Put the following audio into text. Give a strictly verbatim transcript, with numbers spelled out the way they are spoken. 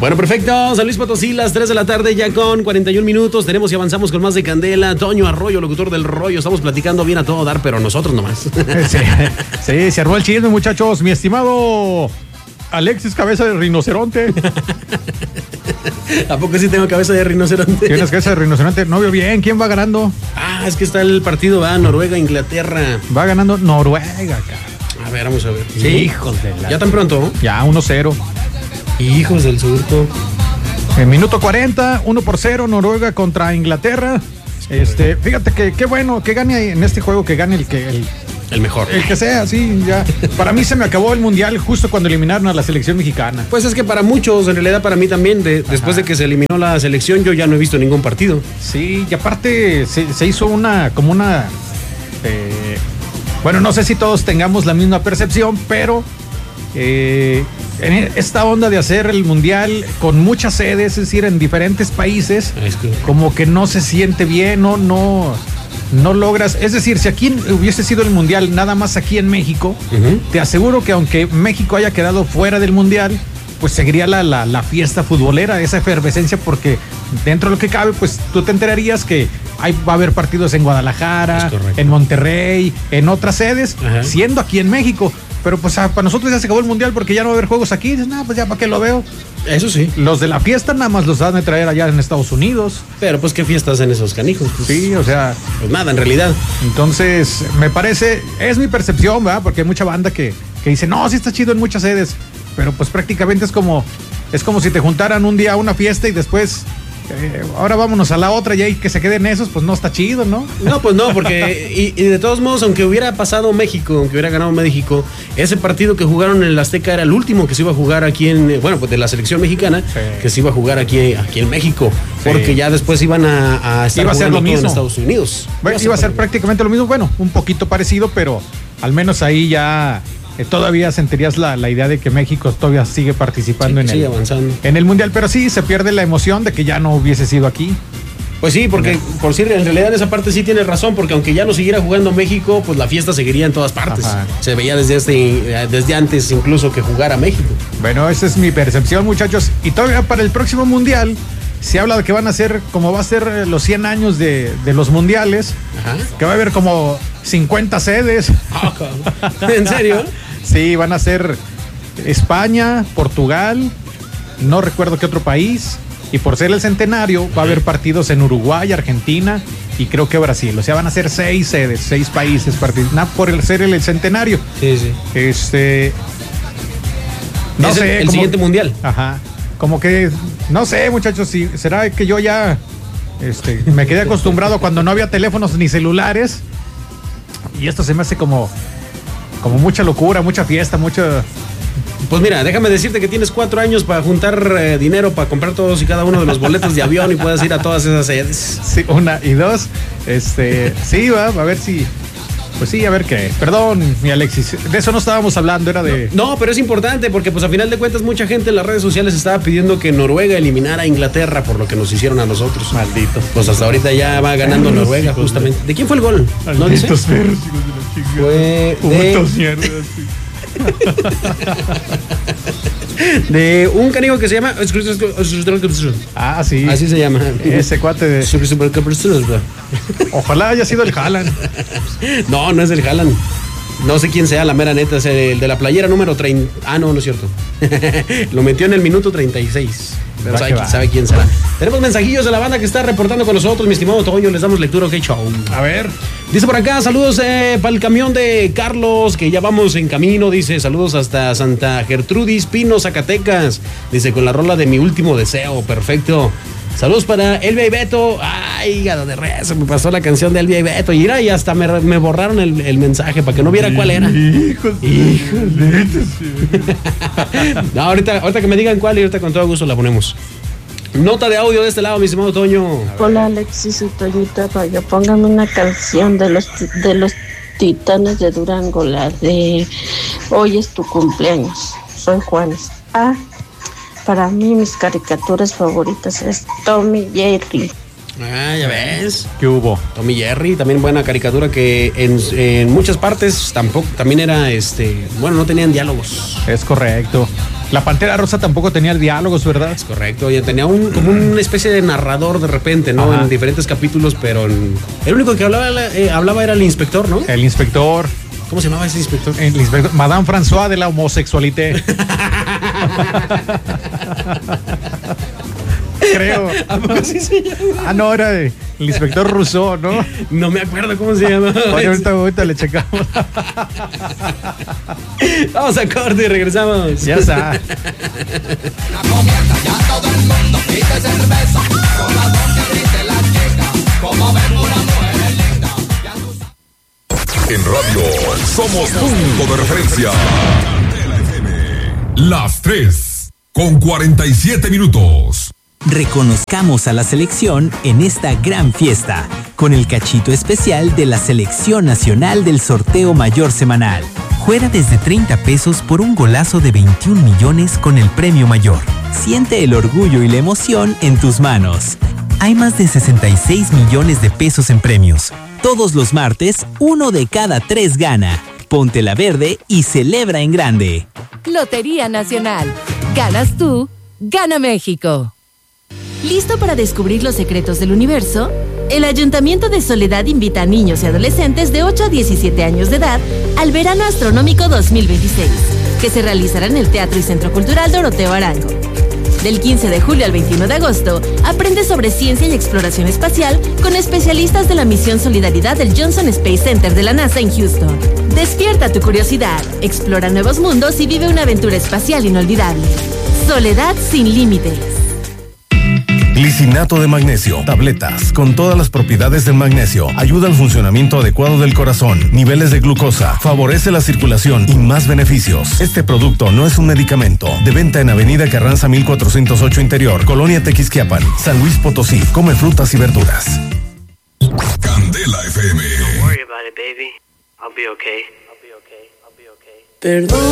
Bueno, perfecto. San Luis Potosí, las tres de la tarde, ya con cuarenta y un minutos. Tenemos y avanzamos con más de Candela. Toño Arroyo, locutor del Rollo. Estamos platicando bien a todo dar, pero nosotros nomás. Sí, sí, se armó el chisme, muchachos. Mi estimado Alexis Cabeza de Rinoceronte. ¿A poco sí tengo cabeza de rinoceronte? ¿Tienes cabeza de rinoceronte? No veo bien. ¿Quién va ganando? Ah, es que está el partido, va, Noruega, Inglaterra. Va ganando Noruega, cara. A ver, vamos a ver. Sí, hijos de la... ¿Ya tan pronto? Ya, uno cero. Hijos del surco. En minuto cuarenta, uno por cero, Noruega contra Inglaterra. Este, fíjate que qué bueno que gane en este juego, que gane el que el, el mejor. El que sea, sí, ya. Para mí se me acabó el mundial justo cuando eliminaron a la selección mexicana. Pues es que para muchos, en realidad para mí también, de, después de que se eliminó la selección, yo ya no he visto ningún partido. Sí, y aparte se, se hizo una, como una, eh, bueno, no sé si todos tengamos la misma percepción, pero eh, en esta onda de hacer el mundial con muchas sedes, es decir, en diferentes países, es que... como que no se siente bien, no, no, no logras. Es decir, si aquí hubiese sido el mundial nada más aquí en México, uh-huh. te aseguro que aunque México haya quedado fuera del mundial, pues seguiría la, la, la fiesta futbolera, esa efervescencia, porque dentro de lo que cabe, pues tú te enterarías que hay, va a haber partidos en Guadalajara, en Monterrey, en otras sedes, uh-huh. siendo aquí en México. Pero pues para nosotros ya se acabó el mundial porque ya no va a haber juegos aquí. Dices, no, pues ya para qué lo veo. Eso sí. Los de la fiesta nada más los van a traer allá en Estados Unidos. Pero pues qué fiestas en esos canijos. Pues, sí, o sea. Pues nada, en realidad. Entonces, me parece, es mi percepción, ¿verdad? Porque hay mucha banda que, que dice, no, sí está chido en muchas sedes. Pero pues prácticamente es como, es como si te juntaran un día a una fiesta y después... Eh, ahora vámonos a la otra y ahí que se queden esos, pues no está chido, ¿no? No, pues no, porque y, y de todos modos, aunque hubiera pasado México, aunque hubiera ganado México, ese partido que jugaron en el Azteca era el último que se iba a jugar aquí en, bueno, pues de la selección mexicana, sí. que se iba a jugar aquí, aquí en México, sí. porque ya después iban a, a estar iba a ser lo mismo en Estados Unidos. Bueno, iba a ser prácticamente lo mismo, bueno, un poquito parecido, pero al menos ahí ya... Eh, todavía sentirías la, la idea de que México todavía sigue participando sí, en, sigue el, avanzando. en el Mundial, pero sí se pierde la emoción de que ya no hubiese sido aquí. Pues sí, porque por decir, en realidad en esa parte sí tienes razón, porque aunque ya no siguiera jugando México, pues la fiesta seguiría en todas partes. Ajá. Se veía desde este, desde antes incluso que jugara México. Bueno, esa es mi percepción, muchachos. Y todavía para el próximo Mundial se habla de que van a ser, como va a ser los cien años de, de los mundiales, Ajá. que va a haber como cincuenta sedes. ¿En serio? Sí, van a ser España, Portugal, no recuerdo qué otro país, y por ser el centenario va a haber partidos en Uruguay, Argentina y creo que Brasil. O sea, van a ser seis sedes, seis países partidos, por el ser el, el centenario. Sí, sí. Este, no es sé. El, el como, siguiente mundial. Ajá. Como que, no sé, muchachos, si será que yo ya este, me quedé acostumbrado cuando no había teléfonos ni celulares y esto se me hace como... Como mucha locura, mucha fiesta, mucha... Pues mira, déjame decirte que tienes cuatro años para juntar eh, dinero para comprar todos y cada uno de los boletos de avión y puedas ir a todas esas sedes. Sí, una y dos. Este, sí, va, a ver si... Pues sí, a ver qué. Perdón, mi Alexis. De eso no estábamos hablando, era de... No, no, pero es importante porque pues a final de cuentas mucha gente en las redes sociales estaba pidiendo que Noruega eliminara a Inglaterra por lo que nos hicieron a nosotros. Maldito. Pues hasta ahorita ya va ganando Ay, Noruega, hijos, justamente. ¿De quién fue el gol? ¿No dice? Fue de... de un canijo que se llama... Ah, sí. Así se llama. Ese cuate de... Ojalá haya sido el Haaland. No, no es el Haaland. No sé quién sea, la mera neta. Es el de la playera número treinta. Ah, no, no es cierto. Lo metió en el minuto treinta y seis. Pero sabe, sabe quién será. Tenemos mensajillos de la banda que está reportando con nosotros, mi estimado Toño. Les damos lectura, ok, show. A ver. Dice por acá, saludos eh, para el camión de Carlos, que ya vamos en camino. Dice, saludos hasta Santa Gertrudis, Pino, Zacatecas. Dice, con la rola de Mi Último Deseo. Perfecto. Saludos para Elvia y Beto. Ay, hígado de res, se me pasó la canción de Elvia y Beto. Y mira, y hasta me, me borraron el, el mensaje para que no viera cuál era. Hijos de... No, ahorita, ahorita que me digan cuál y ahorita con todo gusto la ponemos. Nota de audio de este lado, mi estimado Toño. Hola, Alexis y Toñita Rayo. Póngame una canción de los, de los Titanes de Durango, la de Hoy es tu cumpleaños. Soy Juanes. Ah, para mí mis caricaturas favoritas es Tommy Jerry. Ah, ya ves. ¿Qué hubo? Tommy Jerry, también buena caricatura que en, en muchas partes tampoco, también era, este, bueno, no tenían diálogos. Es correcto. La Pantera Rosa tampoco tenía diálogos, ¿verdad? Es correcto, ya tenía un, como una especie de narrador de repente, ¿no? Ajá. En diferentes capítulos, pero en, el único que hablaba, eh, hablaba era el inspector, ¿no? El inspector. ¿Cómo se llamaba ese inspector? El inspector Madame François de la homosexualité. Creo. ¿A poco así se llama? Ah, no, era de, el inspector Rousseau, ¿no? No me acuerdo cómo se llama. Bueno, ahorita, ahorita le checamos. Vamos a corte y regresamos. Ya está. En radio somos punto de referencia. Las tres con cuarenta y siete minutos. Reconozcamos a la selección en esta gran fiesta, con el cachito especial de la Selección Nacional del Sorteo Mayor Semanal. Juega desde treinta pesos por un golazo de veintiún millones con el premio mayor. Siente el orgullo y la emoción en tus manos. Hay más de sesenta y seis millones de pesos en premios. Todos los martes, uno de cada tres gana. Ponte la verde y celebra en grande. Lotería Nacional. Ganas tú, gana México. ¿Listo para descubrir los secretos del universo? El Ayuntamiento de Soledad invita a niños y adolescentes de ocho a diecisiete años de edad al Verano Astronómico dos mil veintiséis, que se realizará en el Teatro y Centro Cultural Doroteo Arango. Del quince de julio al veintiuno de agosto, aprende sobre ciencia y exploración espacial con especialistas de la misión Solidaridad del Johnson Space Center de la NASA en Houston. Despierta tu curiosidad, explora nuevos mundos y vive una aventura espacial inolvidable. Soledad sin límites. Glicinato de magnesio, tabletas, con todas las propiedades del magnesio. Ayuda al funcionamiento adecuado del corazón, niveles de glucosa, favorece la circulación y más beneficios. Este producto no es un medicamento. De venta en Avenida Carranza mil cuatrocientos ocho Interior, Colonia Tequisquiapan, San Luis Potosí. Come frutas y verduras. Candela F M. Don't worry about it, baby. I'll be okay. I'll be okay. I'll be okay. Perdón.